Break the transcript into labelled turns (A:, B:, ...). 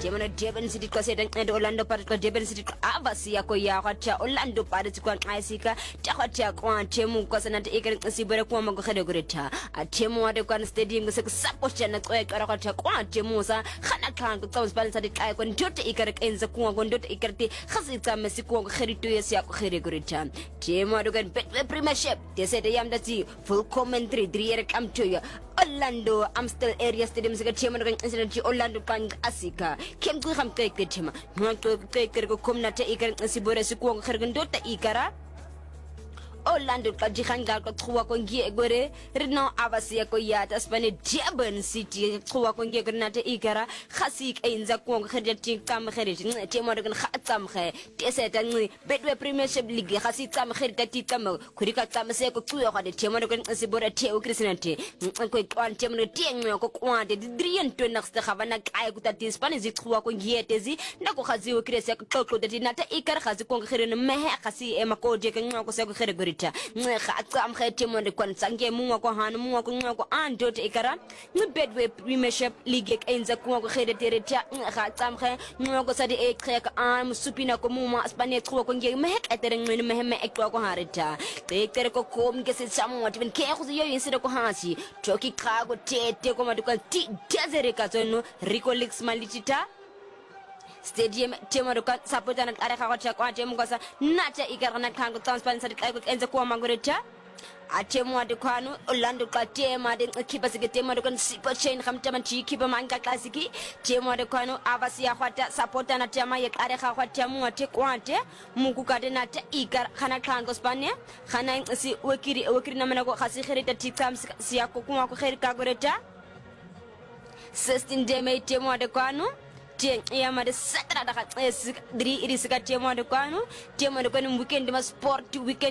A: Demona Devon City Cosset and Orlando Particle Devon City Avasi Yakoya Orlando Particle Isika Tahotia Kwan Temu Cosanat Eker Sibera Kwama Gohedogorita at Temu Adequan Stadium was a supposition at Karakata Kwan Temusa Hanakan Thomas Balance at the Icon Dota Iker in the Kwan Dota Ikerti Hasita Messico Heritus Yakohedogorita Temu Adequan Premiership. They said I am the full commentary 3 year come to you. Orlando Amstel area stadium is a chairman incident Orlando Pang Asika. Kem Guham take it him. Not to take Komna Iker Sibura Sukwang Hergandota Ikara. Orlando Kajihanga Kuakongi Egore, Reno Avasia Koyata, Spanish Jaban City, Kuakongi Granata Ikara, Hasik in Zakwang Heritage Tam Heritage, Timoran Hatamhe, Tesset Bedway Premiership League, Hasitam Heritage Tamo, Kurika Tamaseko, the Timoran Sibura Teo Christianity, Quick one Timoran Tiango, the Drian Tunax, the Havana Kayakuta, the Spanish Kuakongi Tezi, Nakohazi, Cresek, Toko, the Dinata Ikar has conquered Mehasi, Emako, Jack and Noko I'm heading on the Consange Muakohan, Muako, and Dot Ekara, the Bedway Premiership League in the Kuako Hereditary Hatamhe, Muako Sadi Ekrek Arm, Supina Comuma, Spanish Kuakonge, Mek at the Meheme Equako Harita. The Ekerko comb gets it somewhat even careful instead of Kohasi, Toki Kago Te, Tekomatuka T. Jazerikazono, Rico Lix Malichita. Stadium Timoruka Saputan and Arakacha Quatemugosa, Nata Ikarana Kango Transparency and the Kuamagorita. Atemu Adukanu, Orlando Katema, the keepers get Timorukan Super Chain, Hamtamachi, keep a manga classici, Temo Adukanu, Avasia Hota, Sapotana Tama, Araka Hatamu, Tequante, Mukukadenata, Ikar, Hanakango Spania, Hana si Wikinamanago Hasihirita Tikams, Siakuma Herkagoreta 16 Deme Temo Adukanu. Yamada Saturday, 3 it is a Temo Adukanu, Temo Adukanu weekend sport weekend.